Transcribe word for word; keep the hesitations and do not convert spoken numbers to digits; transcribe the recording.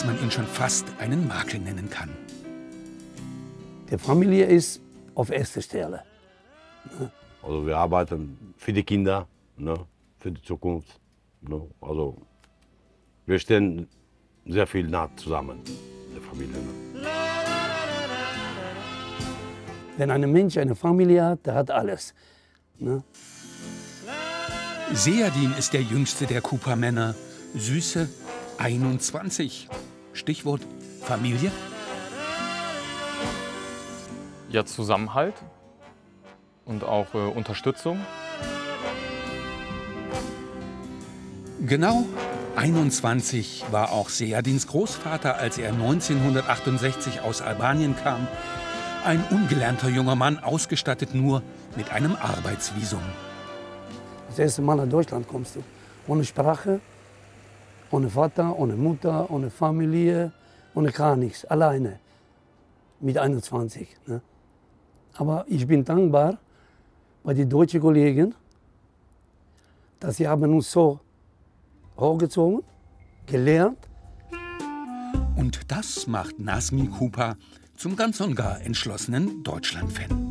dass man ihn schon fast einen Makel nennen kann. Die Familie ist auf erster Stelle. Also wir arbeiten für die Kinder, ne, für die Zukunft. Ne, also wir stehen sehr viel nah zusammen, die Familie. Ne. Wenn ein Mensch eine Familie hat, der hat alles. Ne? Sehadin ist der jüngste der Cooper-Männer. Süße einundzwanzig. Stichwort Familie? Ja, Zusammenhalt und auch äh, Unterstützung. Genau einundzwanzig war auch Sehadins Großvater, als er neunzehnhundertachtundsechzig aus Albanien kam. Ein ungelernter junger Mann, ausgestattet nur mit einem Arbeitsvisum. Das erste Mal nach Deutschland kommst du. Ohne Sprache, ohne Vater, ohne Mutter, ohne Familie, ohne gar nichts. Alleine. Mit einundzwanzig. Ne? Aber ich bin dankbar bei den deutschen Kollegen, dass sie haben uns so hochgezogen, gelernt. Und das macht Nazmi Cooper zum ganz und gar entschlossenen Deutschland-Fan.